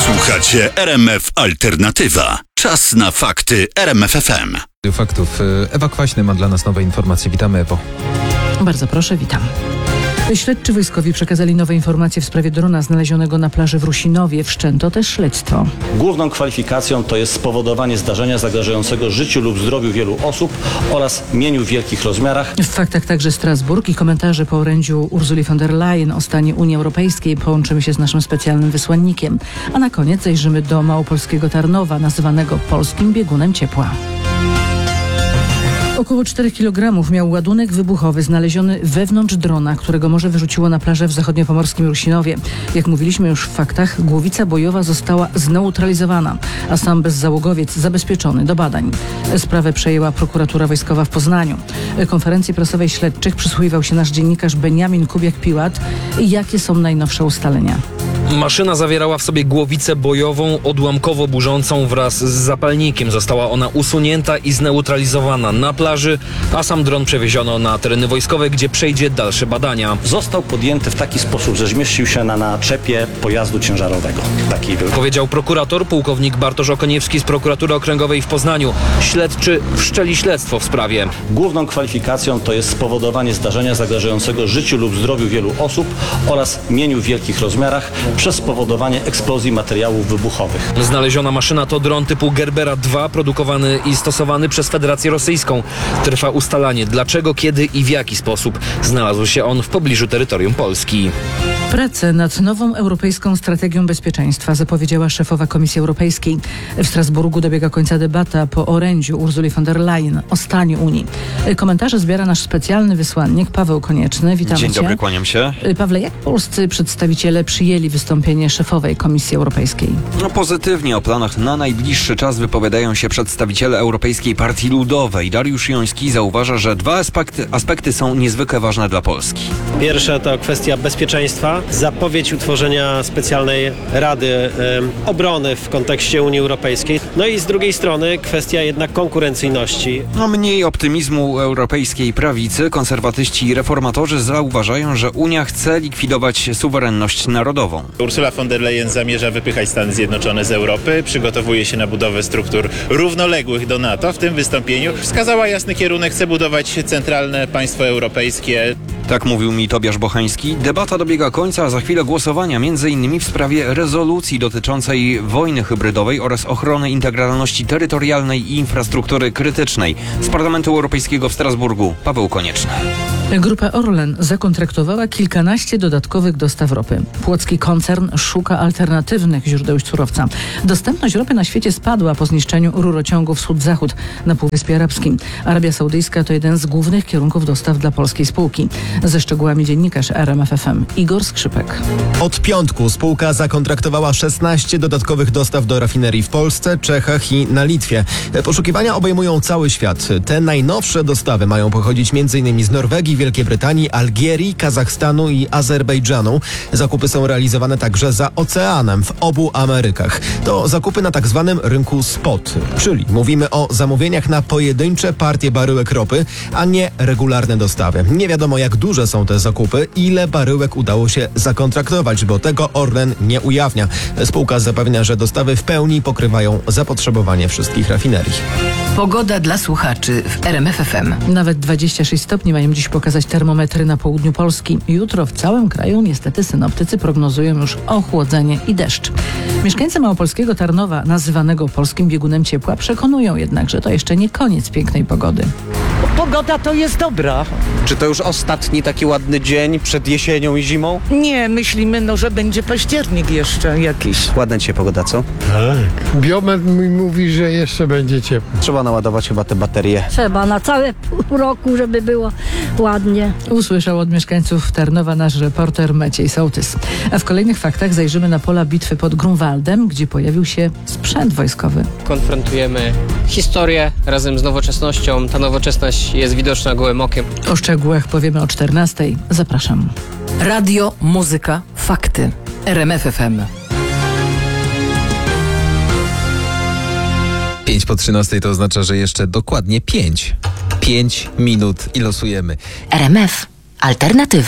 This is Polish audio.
Słuchacie RMF Alternatywa. Czas na fakty RMF FM. Faktów. Ewa Kwaśny ma dla nas nowe informacje. Witamy, Ewo. Bardzo proszę, witam. Śledczy wojskowi przekazali nowe informacje w sprawie drona znalezionego na plaży w Rusinowie. Wszczęto też śledztwo. Główną kwalifikacją to jest spowodowanie zdarzenia zagrażającego życiu lub zdrowiu wielu osób oraz mieniu w wielkich rozmiarach. W faktach także Strasburg i komentarze po orędziu Ursuli von der Leyen o stanie Unii Europejskiej. Połączymy się z naszym specjalnym wysłannikiem. A na koniec zajrzymy do małopolskiego Tarnowa, nazywanego polskim biegunem ciepła. Około 4 kg miał ładunek wybuchowy znaleziony wewnątrz drona, którego morze wyrzuciło na plażę w zachodniopomorskim Rusinowie. Jak mówiliśmy już w faktach, głowica bojowa została zneutralizowana, a sam bezzałogowiec zabezpieczony do badań. Sprawę przejęła prokuratura wojskowa w Poznaniu. Konferencji prasowej śledczych przysłuchiwał się nasz dziennikarz Beniamin Kubiak-Piłat. Jakie są najnowsze ustalenia? Maszyna zawierała w sobie głowicę bojową odłamkowo burzącą wraz z zapalnikiem. Została ona usunięta i zneutralizowana na plaży, a sam dron przewieziono na tereny wojskowe, gdzie przejdzie dalsze badania. Został podjęty w taki sposób, że zmieścił się na naczepie pojazdu ciężarowego. Taki był. Powiedział prokurator pułkownik Bartosz Okoniewski z prokuratury okręgowej w Poznaniu. Śledczy wszczęli śledztwo w sprawie. Główną kwalifikacją to jest spowodowanie zdarzenia zagrażającego życiu lub zdrowiu wielu osób oraz mieniu w wielkich rozmiarach przez spowodowanie eksplozji materiałów wybuchowych. Znaleziona maszyna to dron typu Gerbera 2, produkowany i stosowany przez Federację Rosyjską. Trwa ustalanie, dlaczego, kiedy i w jaki sposób znalazł się on w pobliżu terytorium Polski. Pracę nad nową europejską strategią bezpieczeństwa zapowiedziała szefowa Komisji Europejskiej. W Strasburgu dobiega końca debata po orędziu Ursuli von der Leyen o stanie Unii. Komentarze zbiera nasz specjalny wysłannik Paweł Konieczny. Witamy Dzień cię. dobry, kłaniam się. Pawle, jak polscy przedstawiciele przyjęli wystąpienie szefowej Komisji Europejskiej? Pozytywnie o planach na najbliższy czas wypowiadają się przedstawiciele Europejskiej Partii Ludowej. Dariusz Joński zauważa, że dwa aspekty są niezwykle ważne dla Polski. Pierwsza to kwestia bezpieczeństwa. Zapowiedź utworzenia specjalnej Rady Obrony w kontekście Unii Europejskiej. No i z drugiej strony kwestia jednak konkurencyjności. Mniej optymizmu europejskiej prawicy. Konserwatyści i reformatorzy zauważają, że Unia chce likwidować suwerenność narodową. Ursula von der Leyen zamierza wypychać Stany Zjednoczone z Europy, przygotowuje się na budowę struktur równoległych do NATO. W tym wystąpieniu wskazała jasny kierunek, chce budować centralne państwo europejskie. Tak mówił mi Tobiasz Bochański. Debata dobiega końca, a za chwilę głosowania, m.in. w sprawie rezolucji dotyczącej wojny hybrydowej oraz ochrony integralności terytorialnej i infrastruktury krytycznej. Z Parlamentu Europejskiego w Strasburgu Paweł Konieczny. Grupa Orlen zakontraktowała kilkanaście dodatkowych dostaw ropy. Płocki koncern szuka alternatywnych źródeł surowca. Dostępność ropy na świecie spadła po zniszczeniu rurociągu wschód-zachód na Półwyspie Arabskim. Arabia Saudyjska to jeden z głównych kierunków dostaw dla polskiej spółki. Ze szczegółami dziennikarz RMF FM Igor Skrzypek. Od piątku spółka zakontraktowała 16 dodatkowych dostaw do rafinerii w Polsce, Czechach i na Litwie. Poszukiwania obejmują cały świat. Te najnowsze dostawy mają pochodzić m.in. z Norwegii, Wielkiej Brytanii, Algierii, Kazachstanu i Azerbejdżanu. Zakupy są realizowane także za oceanem w obu Amerykach. To zakupy na tak zwanym rynku spot, czyli mówimy o zamówieniach na pojedyncze partie baryłek ropy, a nie regularne dostawy. Nie wiadomo, jak duże są te zakupy, ile baryłek udało się zakontraktować, bo tego Orlen nie ujawnia. Spółka zapewnia, że dostawy w pełni pokrywają zapotrzebowanie wszystkich rafinerii. Pogoda dla słuchaczy w RMF FM. Nawet 26 stopni mają dziś pokazać termometry na południu Polski. Jutro w całym kraju niestety synoptycy prognozują już ochłodzenie i deszcz. Mieszkańcy małopolskiego Tarnowa, nazywanego polskim biegunem ciepła, przekonują jednak, że to jeszcze nie koniec pięknej pogody. Pogoda to jest dobra. Czy to już ostatni taki ładny dzień przed jesienią i zimą? Nie, myślimy, że będzie październik jeszcze jakiś. Ładna dzisiaj pogoda, co? Tak. Biometr mi mówi, że jeszcze będzie ciepło. Trzeba naładować chyba te baterie. Trzeba na całe pół roku, żeby było ładnie. Usłyszał od mieszkańców Tarnowa nasz reporter Maciej Sołtys. A w kolejnych faktach zajrzymy na pola bitwy pod Grunwaldem, gdzie pojawił się sprzęt wojskowy. Konfrontujemy historię razem z nowoczesnością. Ta nowoczesność jest widoczna gołym okiem. O szczegółach powiemy o 14:00. Zapraszam. Radio, muzyka, fakty. RMF FM. 5 po 13 to oznacza, że jeszcze dokładnie 5 minut i losujemy. RMF Alternatywa.